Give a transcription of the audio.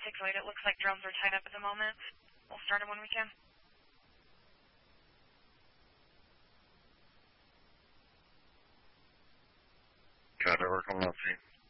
articulate. It looks like drums are tied up at the moment. We'll start them when we can. Got it, we're coming up, see.